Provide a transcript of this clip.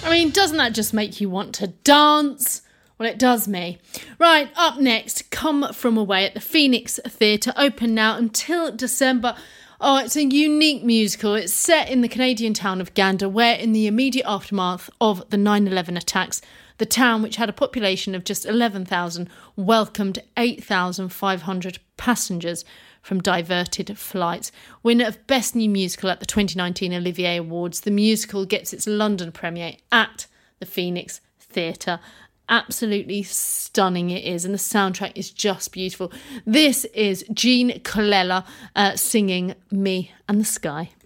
I mean, doesn't that just make you want to dance? Well, it does me. Right, up next, Come From Away at the Phoenix Theatre, open now until December. Oh, it's a unique musical. It's set in the Canadian town of Gander, where in the immediate aftermath of the 9/11 attacks, the town, which had a population of just 11,000, welcomed 8,500 passengers from diverted flights. Winner of Best New Musical at the 2019 Olivier Awards, the musical gets its London premiere at the Phoenix Theatre. Absolutely stunning it is, and the soundtrack is just beautiful. This is Jean Colella singing Me and the Sky.